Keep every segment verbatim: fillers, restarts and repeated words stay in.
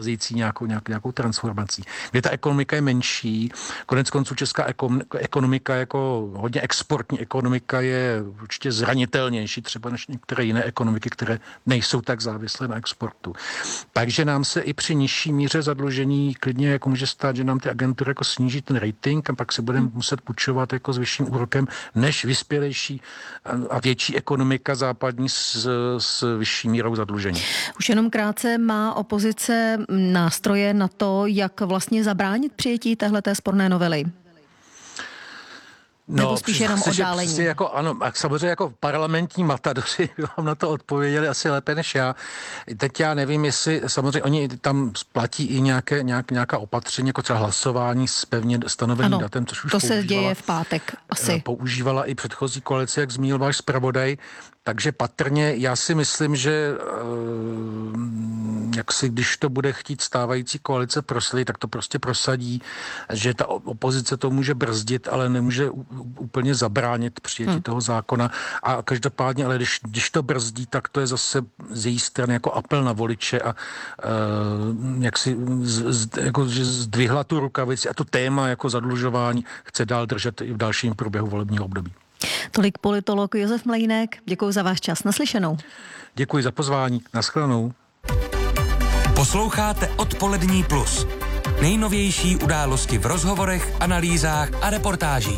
Nějakou, nějakou, nějakou transformací, kde ta ekonomika je menší. Konec konců česká ekonomika jako hodně exportní ekonomika je určitě zranitelnější třeba než některé jiné ekonomiky, které nejsou tak závislé na exportu. Takže nám se i při nižší míře zadlužení klidně jako může stát, že nám ty agentury jako sníží ten rating a pak se budeme muset půjčovat jako s vyšším úrokem než vyspělejší a větší ekonomika západní s, s vyšší mírou zadlužení. Už jenom krátce, má opozice nástroje na to, jak vlastně zabránit přijetí téhleté sporné novely? No, nebo spíš jenom oddálení? Že, jako, ano, a samozřejmě jako parlamentní matadoři vám na to odpověděli asi lépe než já. Teď já nevím, jestli samozřejmě oni tam platí i nějaké, nějak, nějaká opatření, jako třeba hlasování s pevně stanoveným ano, datem, což už to se děje v pátek asi. Používala i předchozí koalice, jak zmínil váš zpravodaj. Takže patrně já si myslím, že jak si, když to bude chtít stávající koalice prosadit, tak to prostě prosadí, že ta opozice to může brzdit, ale nemůže úplně zabránit přijetí hmm. toho zákona. A každopádně, ale když, když to brzdí, tak to je zase z její strany jako apel na voliče a uh, jak si z, z, jako, že zdvihla tu rukavici a to téma jako zadlužování chce dál držet i v dalším průběhu volebního období. Tolik politolog Josef Mlejnek. Děkuji za váš čas. Naslyšenou. Děkuji za pozvání. Naschledanou. Posloucháte Odpolední plus. Nejnovější události v rozhovorech, analýzách a reportážích.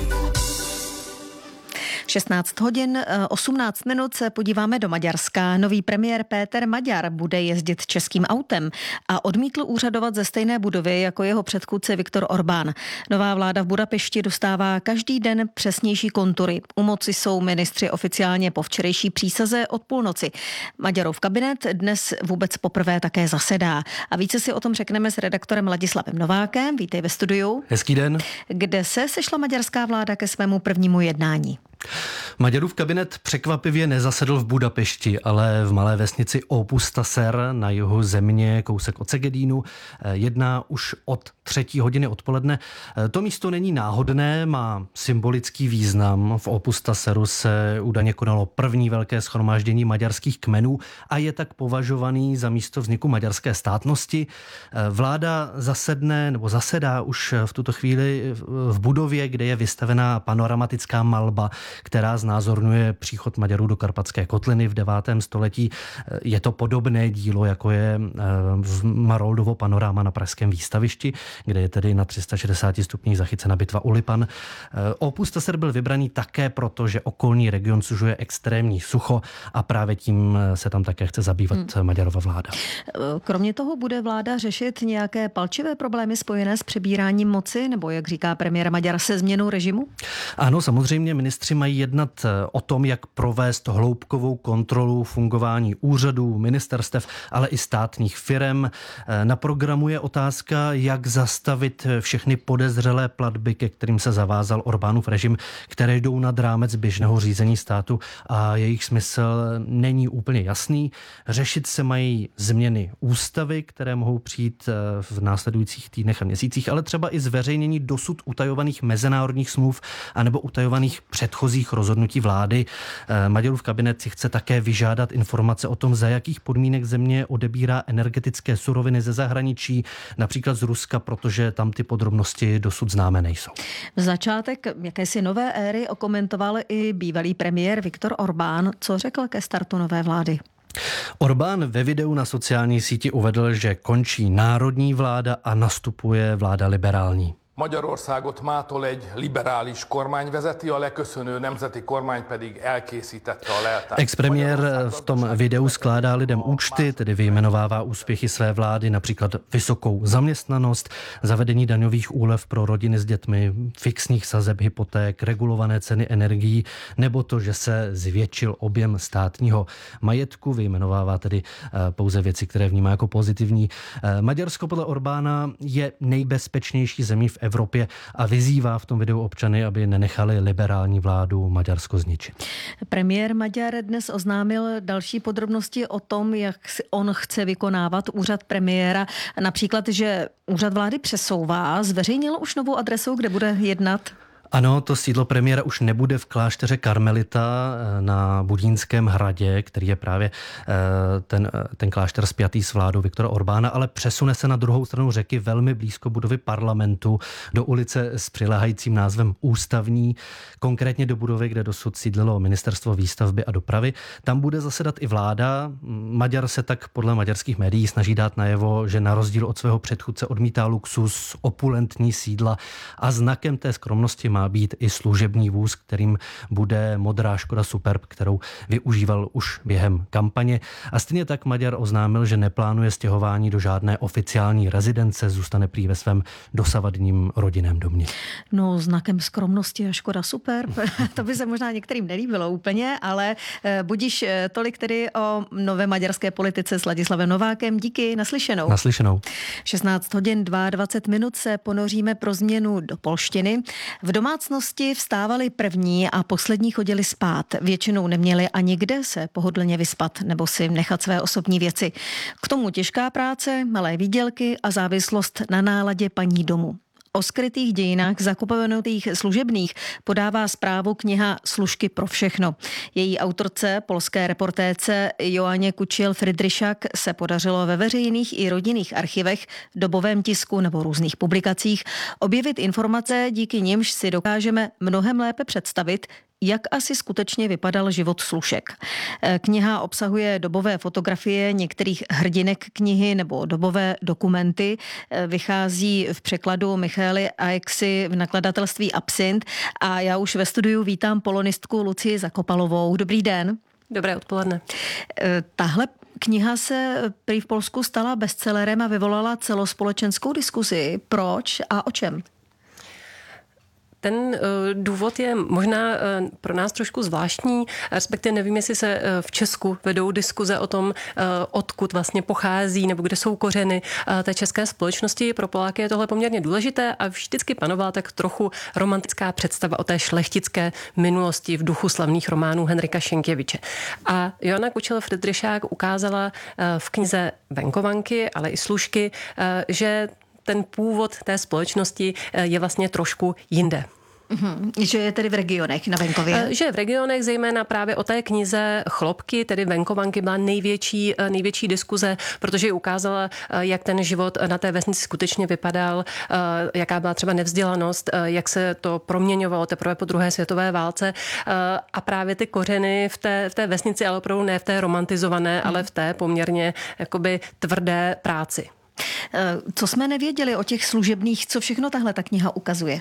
šestnáct hodin osmnáct minut se podíváme do Maďarska. Nový premiér Péter Maďar bude jezdit českým autem a odmítl úřadovat ze stejné budovy jako jeho předchůdce Viktor Orbán. Nová vláda v Budapešti dostává každý den přesnější kontury. U moci jsou ministři oficiálně po včerejší přísaze od půlnoci. Maďarův kabinet dnes vůbec poprvé také zasedá. A více si o tom řekneme s redaktorem Ladislavem Novákem. Vítej ve studiu. Hezký den. Kde se sešla maďarská vláda ke svému prvnímu jednání? Maďarův kabinet překvapivě nezasedl v Budapešti, ale v malé vesnici Ópusztaser na jihu země, kousek od Szegedínu, jedná už od třetí hodiny odpoledne. To místo není náhodné, má symbolický význam. V Ópusztaseru se údajně konalo první velké shromáždění maďarských kmenů a je tak považovaný za místo vzniku maďarské státnosti. Vláda zasedne nebo zasedá už v tuto chvíli v budově, kde je vystavená panoramatická malba, která znázorňuje příchod Maďarů do Karpatské kotliny v devátém století. Je to podobné dílo, jako je v Maroldovo panoráma na pražském výstavišti, kde je tedy na tři sta šedesáti stupních zachycena bitva u Lipan. Ópusztaser byl vybraný také proto, že okolní region sužuje extrémní sucho a právě tím se tam také chce zabývat hmm. Maďarova vláda. Kromě toho bude vláda řešit nějaké palčivé problémy spojené s přebíráním moci, nebo jak říká premiér Maďar, se změnou režimu? Ano, samozřejmě ministři mají jednat o tom, jak provést hloubkovou kontrolu fungování úřadů, ministerstev, ale i státních firem. Na programu je otázka, jak zastavit všechny podezřelé platby, ke kterým se zavázal Orbánův režim, které jdou nad rámec běžného řízení státu a jejich smysl není úplně jasný. Řešit se mají změny ústavy, které mohou přijít v následujících týdnech a měsících, ale třeba i zveřejnění dosud utajovaných mezinárodních smluv anebo utajovaných předchozích rozhodnutí vlády. Maďarův kabinet si chce také vyžádat informace o tom, za jakých podmínek země odebírá energetické suroviny ze zahraničí, například z Ruska, protože tam ty podrobnosti dosud známé nejsou. Začátek jakési nové éry okomentoval i bývalý premiér Viktor Orbán. Co řekl ke startu nové vlády? Orbán ve videu na sociální síti uvedl, že končí národní vláda a nastupuje vláda liberální. Magyarországot mától egy liberális kormány vezeti, a leköszönő nemzeti kormány pedig elkészítette a leltárt. Ex-premiér v tom videu skládá lidem účty, tedy vyjmenovává úspěchy své vlády, například vysokou zaměstnanost, zavedení daňových úlev pro rodiny s dětmi, fixních sazeb hypoték, regulované ceny energií, nebo to, že se zvětšil objem státního majetku, vyjmenovává tedy pouze věci, které vnímá jako pozitivní. Maďarsko podle Orbána je nejbezpečnější zemí v Evropě a vyzývá v tom videu občany, aby nenechali liberální vládu Maďarsko zničit. Premiér Maďar dnes oznámil další podrobnosti o tom, jak on chce vykonávat úřad premiéra. Například, že úřad vlády přesouvá, zveřejnil už novou adresu, kde bude jednat? Ano, to sídlo premiéra už nebude v klášteře Karmelita na Budínském hradě, který je právě ten, ten klášter spjatý s vládou Viktora Orbána, ale přesune se na druhou stranu řeky velmi blízko budovy parlamentu do ulice s přiléhajícím názvem Ústavní, konkrétně do budovy, kde dosud sídlilo ministerstvo výstavby a dopravy. Tam bude zasedat i vláda. Maďar se tak podle maďarských médií snaží dát najevo, že na rozdíl od svého předchůdce odmítá luxus, opulentní sídla a znakem té skromnosti má být i služební vůz, kterým bude modrá Škoda Superb, kterou využíval už během kampaně. A stejně tak Maďar oznámil, že neplánuje stěhování do žádné oficiální rezidence, zůstane prý ve svém dosavadním rodinném domě. No, znakem skromnosti je Škoda Superb. To by se možná některým nelíbilo úplně, ale budíš tolik tedy o nové maďarské politice s Ladislavem Novákem. Díky, naslyšenou. Naslyšenou. šestnáct hodin dvacet dva minut se ponoříme pro změnu do polštiny. V domácnosti vstávali první a poslední chodili spát. Většinou neměli ani kde se pohodlně vyspat nebo si nechat své osobní věci. K tomu těžká práce, malé výdělky a závislost na náladě paní domu. O skrytých dějinách zakopanutých služebných podává zprávu kniha Služky pro všechno. Její autorce, polské reportérce Joanně Kučiel-Fridryšak, se podařilo ve veřejných i rodinných archivech, dobovém tisku nebo různých publikacích objevit informace, díky nimž si dokážeme mnohem lépe představit, jak asi skutečně vypadal život služek. Kniha obsahuje dobové fotografie některých hrdinek knihy nebo dobové dokumenty. Vychází v překladu Michaely Aixy v nakladatelství Absint a já už ve studiu vítám polonistku Lucii Zakopalovou. Dobrý den. Dobré odpoledne. Tahle kniha se prý v Polsku stala bestsellerem a vyvolala celospolečenskou diskuzi. Proč a o čem? Ten uh, důvod je možná uh, pro nás trošku zvláštní, respektive nevím, jestli se uh, v Česku vedou diskuze o tom, uh, odkud vlastně pochází nebo kde jsou kořeny uh, té české společnosti. Pro Poláky je tohle poměrně důležité a vždycky panovala tak trochu romantická představa o té šlechtické minulosti v duchu slavných románů Henryka Sienkiewicza. A Joanna Kučiel-Fridryšak ukázala uh, v knize Venkovanky, ale i Služky, uh, že ten původ té společnosti je vlastně trošku jinde. Uhum, že je tedy v regionech, na venkově? Že v regionech, zejména právě o té knize Chlopky, tedy Venkovanky, byla největší, největší diskuze, protože ji ukázala, jak ten život na té vesnici skutečně vypadal, jaká byla třeba nevzdělanost, jak se to proměňovalo teprve po druhé světové válce a právě ty kořeny v té, v té vesnici, ale opravdu ne v té romantizované, hmm. ale v té poměrně jakoby tvrdé práci. Co jsme nevěděli o těch služebných, co všechno tahle ta kniha ukazuje?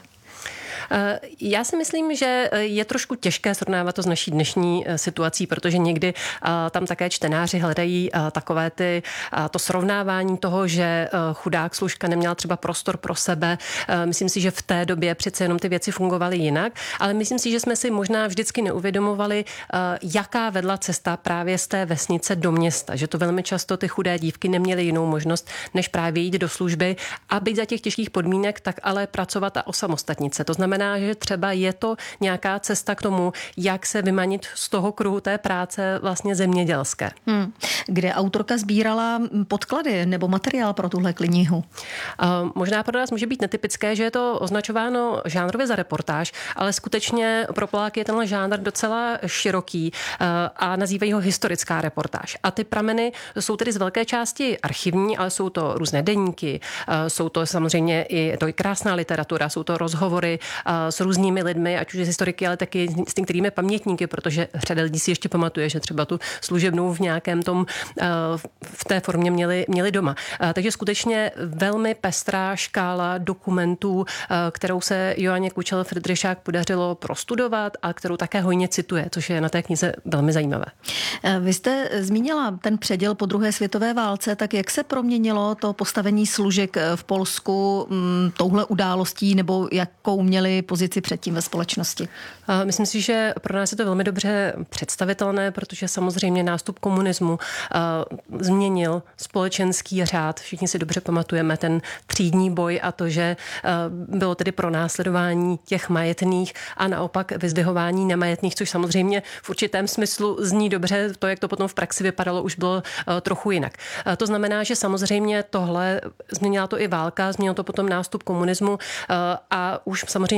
Já si myslím, že je trošku těžké srovnávat to s naší dnešní situací, protože někdy tam také čtenáři hledají takové ty, to srovnávání toho, že chudák služka neměla třeba prostor pro sebe. Myslím si, že v té době přece jenom ty věci fungovaly jinak, ale myslím si, že jsme si možná vždycky neuvědomovali, jaká vedla cesta právě z té vesnice do města, že to velmi často ty chudé dívky neměly jinou možnost, než právě jít do služby a být za těch těžkých podmínek, tak ale pracovat a osamostatnit se. To znamená, že třeba je to nějaká cesta k tomu, jak se vymanit z toho kruhu té práce vlastně zemědělské. Hmm. Kde autorka sbírala podklady nebo materiál pro tuhle knihu? Uh, možná pro nás může být netypické, že je to označováno žánrově za reportáž, ale skutečně pro Poláky je tenhle žánr docela široký uh, a nazývají ho historická reportáž. A ty prameny jsou tedy z velké části archivní, ale jsou to různé deníky, uh, jsou to samozřejmě i to je krásná literatura, jsou to rozhovory s různými lidmi, ať už s historiky, ale taky s některými pamětníky, protože řada lidí si ještě pamatuje, že třeba tu služebnou v nějakém tom, v té formě měli, měli doma. Takže skutečně velmi pestrá škála dokumentů, kterou se Joanně Kučiel-Fridryšak podařilo prostudovat a kterou také hojně cituje, což je na té knize velmi zajímavé. Vy jste zmínila ten předěl po druhé světové válce, tak jak se proměnilo to postavení služek v Polsku m, touhle událostí, nebo jakou měli pozici předtím ve společnosti? Myslím si, že pro nás je to velmi dobře představitelné, protože samozřejmě nástup komunismu uh, změnil společenský řád. Všichni si dobře pamatujeme ten třídní boj a to, že uh, bylo tedy pronásledování těch majetných a naopak vyzdvihování nemajetných, což samozřejmě v určitém smyslu zní dobře. To, jak to potom v praxi vypadalo, už bylo uh, trochu jinak. Uh, to znamená, že samozřejmě tohle změnila to i válka, změnil to potom nástup komunismu uh, a už samozřejmě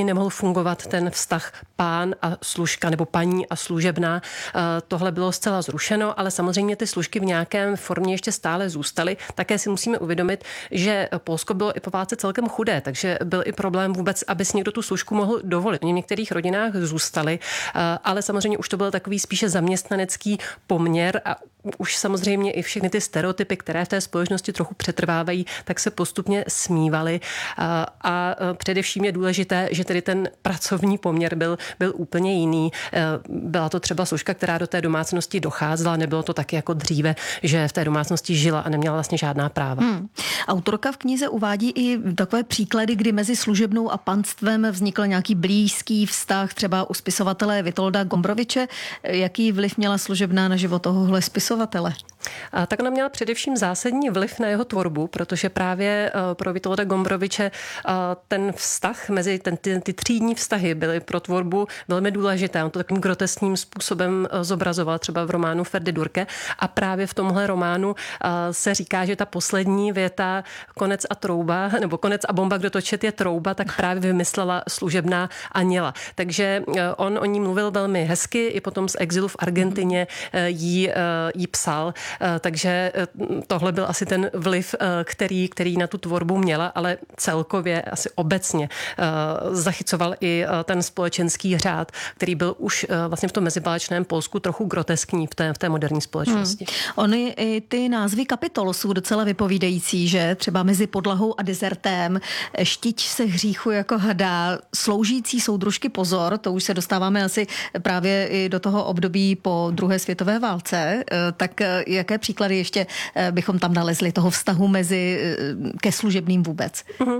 nemohl fungovat ten vztah pán a služka nebo paní a služebná. Tohle bylo zcela zrušeno, ale samozřejmě ty služky v nějakém formě ještě stále zůstaly. Také si musíme uvědomit, že Polsko bylo i po válce celkem chudé, takže byl i problém vůbec, aby si někdo tu služku mohl dovolit. V některých rodinách zůstaly, ale samozřejmě už to byl takový spíše zaměstnanecký poměr a už samozřejmě i všechny ty stereotypy, které v té společnosti trochu přetrvávají, tak se postupně smívaly. A, a především je důležité, že tedy ten pracovní poměr byl, byl úplně jiný. Byla to třeba služka, která do té domácnosti docházela, nebylo to taky jako dříve, že v té domácnosti žila a neměla vlastně žádná práva. Hmm. Autorka v knize uvádí i takové příklady, kdy mezi služebnou a panstvem vznikl nějaký blízký vztah, třeba u spisovatele Witolda Gombroviče. Jaký vliv měla služebná na život tohohle spisovatele? A tak ona měla především zásadní vliv na jeho tvorbu, protože právě pro Witolda Gombroviče ten vztah mezi ten, ty, ty třídní vztahy byly pro tvorbu velmi důležité. On to takovým groteskním způsobem zobrazoval třeba v románu Ferdy Durke a právě v tomhle románu se říká, že ta poslední věta konec a trouba, nebo konec a bomba, kdo to čet je trouba, tak právě vymyslela služebná Aněla. Takže on o ní mluvil velmi hezky, i potom z exilu v Argentině jí, jí psal. Takže tohle byl asi ten vliv, který, který na tu tvorbu měla, ale celkově asi obecně zachycoval i ten společenský řád, který byl už vlastně v tom meziválečném Polsku trochu groteskní v té, v té moderní společnosti. Hmm. Ony i ty názvy kapitol jsou docela vypovídající, že třeba mezi podlahou a dezertem, Štiť se hříchu jako hadá, sloužící soudružky pozor, to už se dostáváme asi právě i do toho období po druhé světové válce, tak jaké příklady ještě bychom tam nalezli toho vztahu mezi ke služebným vůbec? Uh-huh. Uh,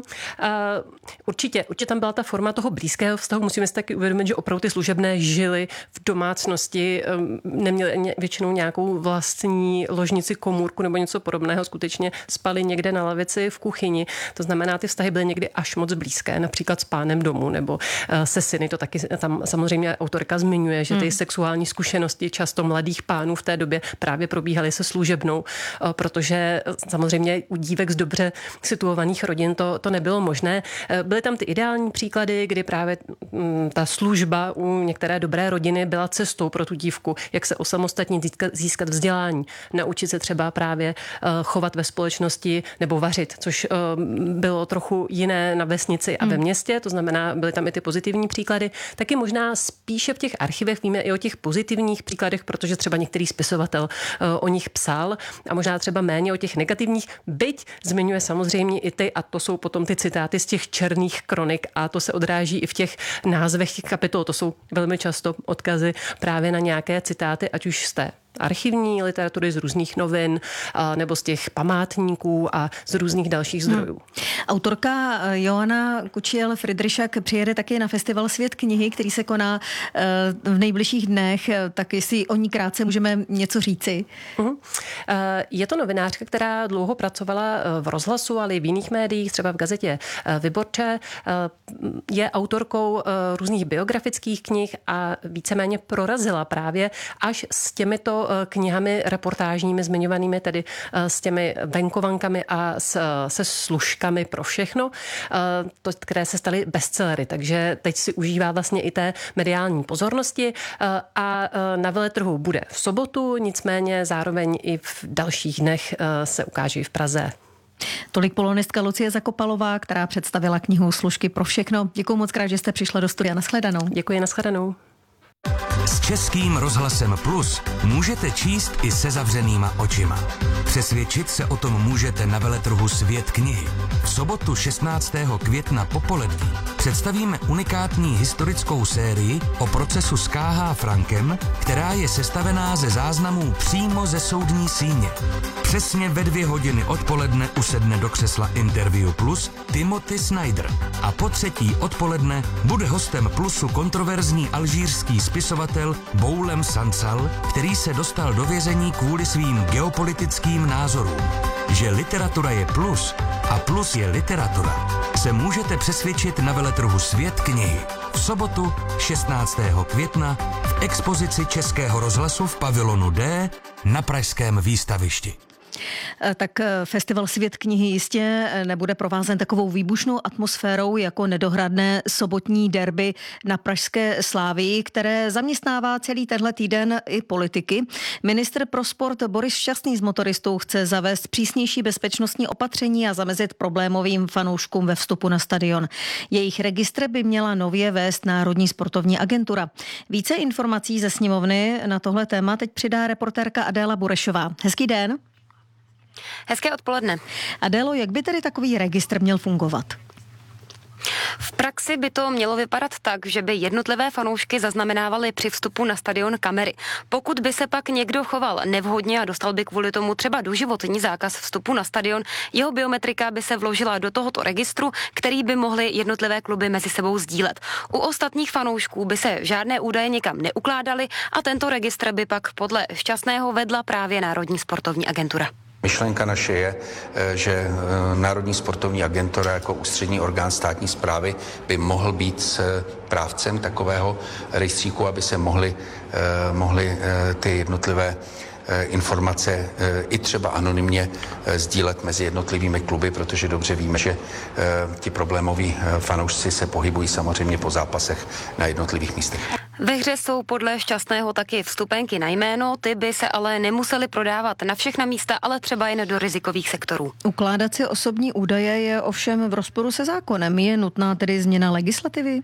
určitě, určitě tam byla ta forma toho blízkého vztahu. Musíme si taky uvědomit, že opravdu ty služebné žily v domácnosti, neměly většinou nějakou vlastní ložnici, komůrku nebo něco podobného, skutečně spali někde na lavici v kuchyni. To znamená, ty vztahy byly někdy až moc blízké, například s pánem domu nebo se syny. To taky tam samozřejmě autorka zmiňuje, že ty hmm. sexuální zkušenosti často mladých pánů v té době právě probíhaly se služebnou, protože samozřejmě u dívek z dobře situovaných rodin to, to nebylo možné. Byly tam ty ideální příklady, kdy právě ta služba u některé dobré rodiny byla cestou pro tu dívku, jak se osamostatnit, získat vzdělání, naučit se třeba právě chovat ve společnosti nebo vařit, což bylo trochu jiné na vesnici a ve městě, to znamená, byly tam i ty pozitivní příklady. Taky možná spíše v těch archivech víme i o těch pozitivních příkladech, protože třeba některý spisovatel o nich psal a možná třeba méně o těch negativních, byť zmiňuje samozřejmě i ty, a to jsou potom ty citáty z těch černých kronik a to se odráží i v těch názvech těch kapitol. To jsou velmi často odkazy právě na nějaké citáty, ať už z té archivní literatury, z různých novin nebo z těch památníků a z různých dalších zdrojů. Hmm. Autorka Joanna Kučiel-Friedrichak přijede taky na festival Svět knihy, který se koná v nejbližších dnech, tak jestli o ní krátce můžeme něco říci. Uh-huh. Je to novinářka, která dlouho pracovala v rozhlasu, ale i v jiných médiích, třeba v gazetě Vyborče. Je autorkou různých biografických knih a víceméně prorazila právě až s těmito knihami reportážními zmiňovanými, tedy s těmi venkovankami a s, se služkami pro všechno, to, které se staly bestsellery. Takže teď si užívá vlastně i té mediální pozornosti a na veletrhu bude v sobotu, nicméně zároveň i v dalších dnech se ukáže v Praze. Tolik polonistka Lucie Zakopalová, která představila knihu Služky pro všechno. Děkuji moc krát, že jste přišla do studia. Nashledanou. Děkuji, nashledanou. S Českým rozhlasem Plus můžete číst i se zavřenýma očima. Přesvědčit se o tom můžete na veletrhu Svět knihy. V sobotu šestnáctého května popolední představíme unikátní historickou sérii o procesu s K H Frankem, která je sestavená ze záznamů přímo ze soudní síně. Přesně ve dvě hodiny odpoledne usedne do křesla Interview Plus Timothy Snyder a po třetí odpoledne bude hostem Plusu kontroverzní alžírský spisovatel Boulem Sansal, který se dostal do vězení kvůli svým geopolitickým názorům. Že literatura je plus a plus je literatura, se můžete přesvědčit na veletrhu Svět knihy. V sobotu šestnáctého května v expozici Českého rozhlasu v pavilonu D na pražském výstavišti. Tak festival Svět knihy jistě nebude provázen takovou výbušnou atmosférou jako nedohradné sobotní derby na pražské Slávii, které zaměstnává celý tenhle týden i politiky. Ministr pro sport Boris Šťastný s motoristou chce zavést přísnější bezpečnostní opatření a zamezit problémovým fanouškům ve vstupu na stadion. Jejich registr by měla nově vést Národní sportovní agentura. Více informací ze sněmovny na tohle téma teď přidá reportérka Adéla Burešová. Hezký den. Hezké odpoledne. Adélo, jak by tedy takový registr měl fungovat? V praxi by to mělo vypadat tak, že by jednotlivé fanoušky zaznamenávaly při vstupu na stadion kamery. Pokud by se pak někdo choval nevhodně a dostal by kvůli tomu třeba doživotní zákaz vstupu na stadion, jeho biometrika by se vložila do tohoto registru, který by mohly jednotlivé kluby mezi sebou sdílet. U ostatních fanoušků by se žádné údaje někam neukládaly a tento registr by pak podle Šťastného vedla právě Národní sportovní agentura. Myšlenka naše je, že Národní sportovní agentura jako ústřední orgán státní správy by mohl být správcem takového rejstříku, aby se mohly, mohly ty jednotlivé informace i třeba anonymně sdílet mezi jednotlivými kluby, protože dobře víme, že ti problémoví fanoušci se pohybují samozřejmě po zápasech na jednotlivých místech. Ve hře jsou podle Šťastného taky vstupenky na jméno, ty by se ale nemusely prodávat na všechna místa, ale třeba jen do rizikových sektorů. Ukládat si osobní údaje je ovšem v rozporu se zákonem. Je nutná tedy změna legislativy?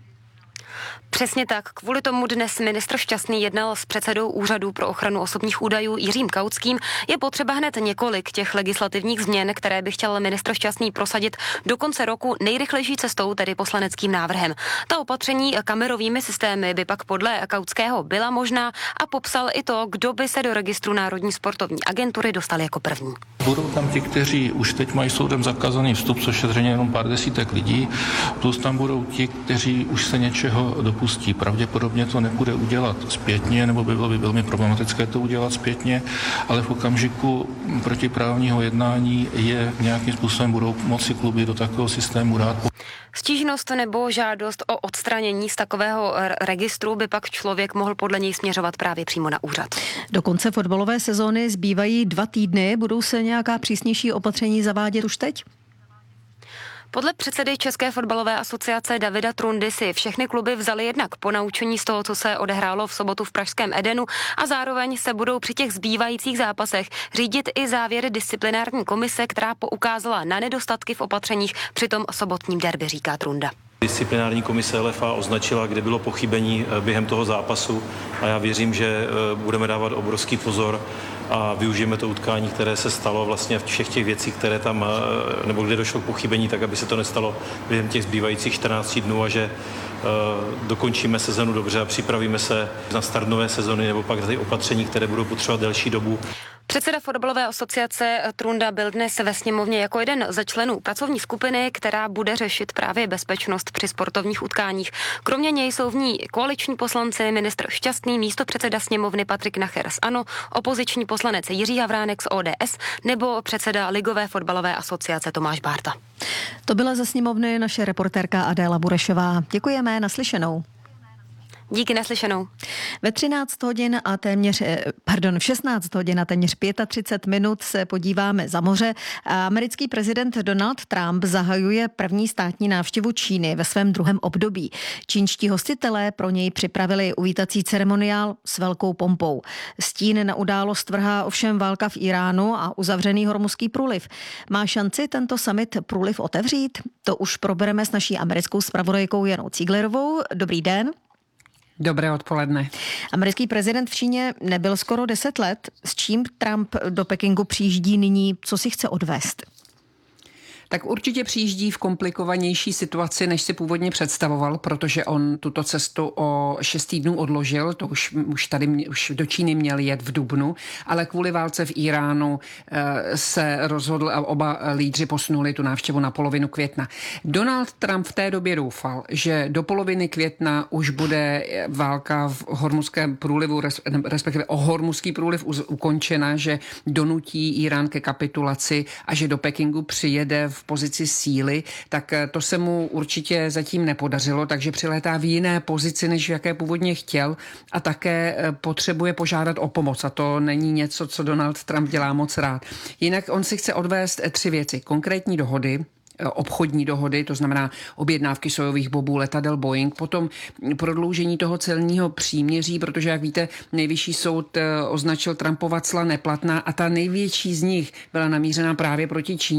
Přesně tak. Kvůli tomu dnes ministr Šťastný jednal s předsedou Úřadu pro ochranu osobních údajů Jiřím Kautským. Je potřeba hned několik těch legislativních změn, které by chtěl ministr Šťastný prosadit do konce roku nejrychlejší cestou, tedy poslaneckým návrhem. Ta opatření kamerovými systémy by pak podle Kautského byla možná a popsal i to, kdo by se do registru Národní sportovní agentury dostal jako první. Budou tam ti, kteří už teď mají soudem zakázaný vstup, což je zřejmě jenom pár desítek lidí, plus tam budou ti, kteří už se něčeho dopustí. Pravděpodobně to nepůjde udělat zpětně, nebo by bylo by velmi problematické to udělat zpětně, ale v okamžiku protiprávního jednání je nějakým způsobem budou moci kluby do takového systému dát. Stížnost nebo žádost o odstranění z takového registru by pak člověk mohl podle něj směřovat právě přímo na úřad. Do konce fotbalové sezóny zbývají dva týdny. Budou se nějaká přísnější opatření zavádět už teď? Podle předsedy České fotbalové asociace Davida Trundy si všechny kluby vzaly jednak ponaučení z toho, co se odehrálo v sobotu v pražském Edenu a zároveň se budou při těch zbývajících zápasech řídit i závěry disciplinární komise, která poukázala na nedostatky v opatřeních při tom sobotním derby, říká Trunda. Disciplinární komise L F A označila, kde bylo pochybení během toho zápasu a já věřím, že budeme dávat obrovský pozor a využijeme to utkání, které se stalo vlastně v všech těch věcí, které tam, nebo kde došlo k pochybení, tak aby se to nestalo během těch zbývajících čtrnácti dnů a že uh, dokončíme sezonu dobře a připravíme se na start nové sezony nebo pak ty opatření, které budou potřebovat delší dobu. Předseda fotbalové asociace Trunda byl dnes ve sněmovně jako jeden ze členů pracovní skupiny, která bude řešit právě bezpečnost při sportovních utkáních. Kromě něj jsou v ní koaliční poslanci, ministr Šťastný, místopředseda sněmovny Patrik Nacher z ANO, opoziční poslanec Jiří Havránek z O D S nebo předseda Ligové fotbalové asociace Tomáš Bárta. To byla ze sněmovny naše reportérka Adéla Burešová. Děkujeme, naslyšenou. Díky, naslyšenou. Ve třináct hodin a téměř, pardon, v šestnáct hodin a téměř třicet pět minut se podíváme za moře. Americký prezident Donald Trump zahajuje první státní návštěvu Číny ve svém druhém období. Čínští hostitelé pro něj připravili uvítací ceremoniál s velkou pompou. Stín na událost vrhá ovšem válka v Iránu a uzavřený Hormuzský průliv. Má šanci tento summit průliv otevřít? To už probereme s naší americkou zpravodajkou Janou Cíglerovou. Dobrý den. Dobré odpoledne. Americký prezident v Číně nebyl skoro deset let. S čím Trump do Pekingu přijíždí nyní? Co si chce odvést? Tak určitě přijíždí v komplikovanější situaci, než si původně představoval, protože on tuto cestu o šest týdnů odložil, to už, už tady už do Číny měl jet v dubnu, ale kvůli válce v Iránu e, se rozhodl a oba lídři posunuli tu návštěvu na polovinu května. Donald Trump v té době doufal, že do poloviny května už bude válka v Hormuzském průlivu, respektive o Hormuzský průliv ukončena, že donutí Irán ke kapitulaci a že do Pekingu přijede v v pozici síly, tak to se mu určitě zatím nepodařilo, takže přilétá v jiné pozici, než jaké původně chtěl a také potřebuje požádat o pomoc a to není něco, co Donald Trump dělá moc rád. Jinak on si chce odvést tři věci. Konkrétní dohody, obchodní dohody, to znamená objednávky sojových bobů, letadel Boeing, potom prodloužení toho celního příměří, protože, jak víte, nejvyšší soud označil Trumpova cla neplatná a ta největší z nich byla namířena právě proti Číně.